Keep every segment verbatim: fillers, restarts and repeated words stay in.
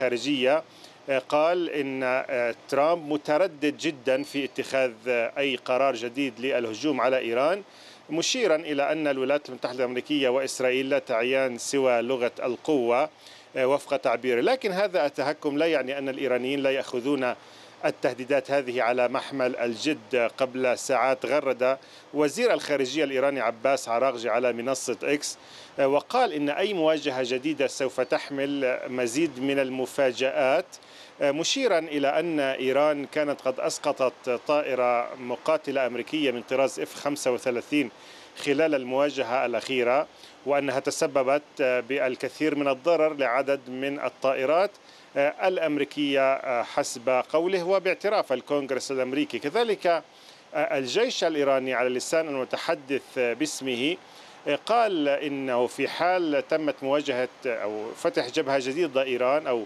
الخارجية قال إن ترامب متردد جدا في اتخاذ أي قرار جديد للهجوم على إيران، مشيرا إلى أن الولايات المتحدة الأمريكية وإسرائيل لا تعيان سوى لغة القوة وفق تعبيره. لكن هذا التهكم لا يعني أن الإيرانيين لا يأخذون التهديدات هذه على محمل الجد. قبل ساعات غرد وزير الخارجية الإيراني عباس عراغجي على منصة إكس وقال إن أي مواجهة جديدة سوف تحمل مزيد من المفاجآت، مشيرا إلى أن إيران كانت قد أسقطت طائرة مقاتلة أمريكية من طراز إف خمسة وثلاثين خلال المواجهة الأخيرة، وأنها تسببت بالكثير من الضرر لعدد من الطائرات الأمريكية حسب قوله وباعتراف الكونغرس الأمريكي. كذلك الجيش الإيراني على لسان المتحدث باسمه قال إنه في حال تمت مواجهة أو فتح جبهة جديدة ضد إيران أو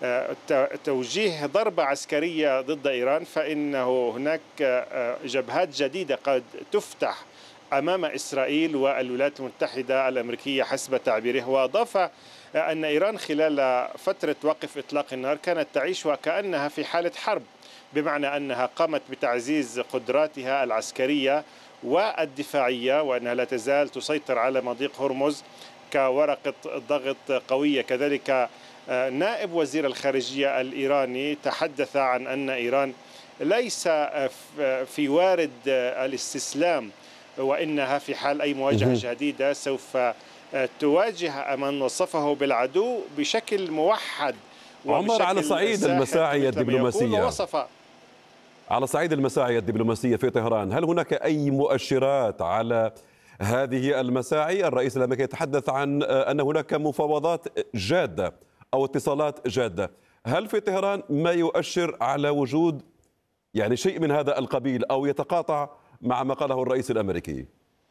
توجيه ضربة عسكرية ضد إيران فإنه هناك جبهات جديدة قد تفتح أمام إسرائيل والولايات المتحدة الأمريكية حسب تعبيره. وأضاف أن إيران خلال فترة وقف إطلاق النار كانت تعيش وكأنها في حالة حرب، بمعنى أنها قامت بتعزيز قدراتها العسكرية والدفاعية، وأنها لا تزال تسيطر على مضيق هرمز كورقة ضغط قوية. كذلك نائب وزير الخارجية الإيراني تحدث عن أن إيران ليس في وارد الاستسلام، وإنها في حال أي مواجهة جديدة سوف تواجه من وصفه بالعدو بشكل موحد. عمر، على صعيد المساعي الدبلوماسية وصف على صعيد المساعي الدبلوماسية في طهران، هل هناك أي مؤشرات على هذه المساعي؟ الرئيس الأمريكي يتحدث عن أن هناك مفاوضات جادة أو اتصالات جادة. هل في طهران ما يؤشر على وجود يعني شيء من هذا القبيل أو يتقاطع مع ما قاله الرئيس الأمريكي؟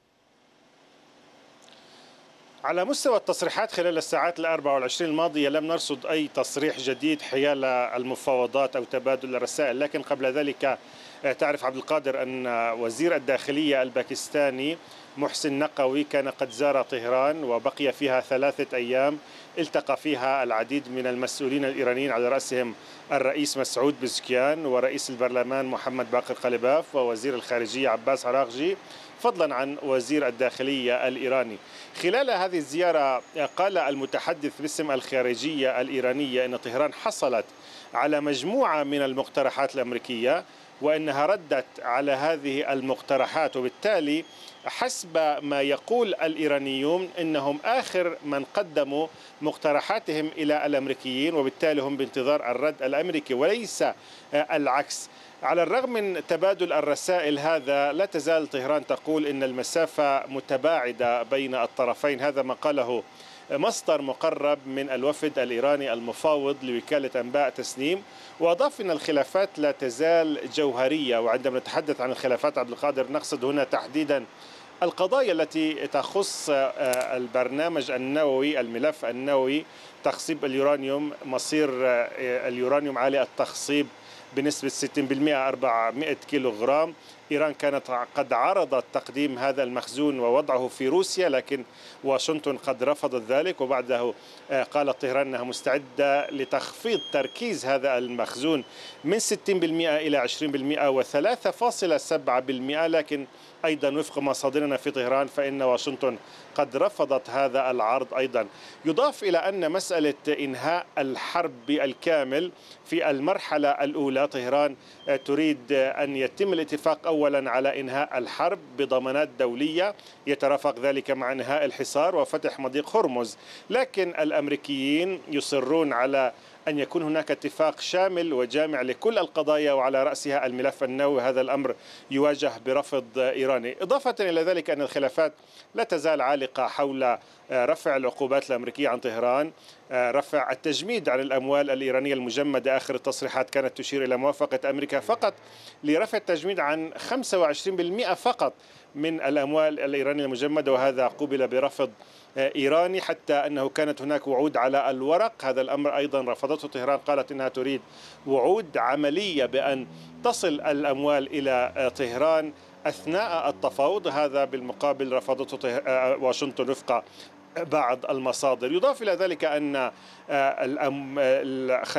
على مستوى التصريحات خلال الساعات الأربع والعشرين الماضية لم نرصد أي تصريح جديد حيال المفاوضات أو تبادل الرسائل. لكن قبل ذلك تعرف عبد القادر أن وزير الداخلية الباكستاني محسن نقوي كان قد زار طهران وبقي فيها ثلاثة أيام، التقى فيها العديد من المسؤولين الإيرانيين على رأسهم الرئيس مسعود بزكيان ورئيس البرلمان محمد باقر قليباف ووزير الخارجية عباس عراغجي، فضلا عن وزير الداخلية الإيراني. خلال هذه الزيارة قال المتحدث باسم الخارجية الإيرانية أن طهران حصلت على مجموعة من المقترحات الأمريكية وأنها ردت على هذه المقترحات، وبالتالي حسب ما يقول الإيرانيون إنهم آخر من قدموا مقترحاتهم إلى الأمريكيين، وبالتالي هم بانتظار الرد الأمريكي وليس العكس. على الرغم من تبادل الرسائل هذا لا تزال طهران تقول إن المسافة متباعدة بين الطرفين، هذا ما قاله مصدر مقرب من الوفد الإيراني المفاوض لوكالة أنباء تسنيم. وأضاف أن الخلافات لا تزال جوهرية، وعندما نتحدث عن الخلافات عبد القادر نقصد هنا تحديدا القضايا التي تخص البرنامج النووي، الملف النووي، تخصيب اليورانيوم، مصير اليورانيوم عالي التخصيب بنسبة ستين بالمئة أربعمئة كيلو غرام. إيران كانت قد عرضت تقديم هذا المخزون ووضعه في روسيا، لكن واشنطن قد رفضت ذلك، وبعده قالت طهران أنها مستعدة لتخفيض تركيز هذا المخزون من ستين بالمئة إلى عشرين بالمئة وثلاثة فاصلة سبعة بالمئة. لكن أيضا وفق مصادرنا في طهران فإن واشنطن قد رفضت هذا العرض أيضا. يضاف إلى أن مسألة إنهاء الحرب بالكامل في المرحلة الأولى، طهران تريد أن يتم الاتفاق أولا على إنهاء الحرب بضمانات دولية يترافق ذلك مع إنهاء الحصار وفتح مضيق هرمز، لكن الأمريكيين يصرون على أن يكون هناك اتفاق شامل وجامع لكل القضايا وعلى رأسها الملف النووي. هذا الأمر يواجه برفض إيراني. إضافة إلى ذلك أن الخلافات لا تزال عالقة حول رفع العقوبات الأمريكية عن طهران، رفع التجميد عن الأموال الإيرانية المجمدة. آخر التصريحات كانت تشير إلى موافقة أمريكا فقط لرفع التجميد عن خمسة وعشرين بالمئة فقط من الأموال الإيرانية المجمدة، وهذا قوبل برفض إيراني، حتى أنه كانت هناك وعود على الورق. هذا الأمر أيضا رفضته طهران، قالت أنها تريد وعود عملية بأن تصل الأموال إلى طهران أثناء التفاوض. هذا بالمقابل رفضته واشنطن وفق بعض المصادر. يضاف إلى ذلك أن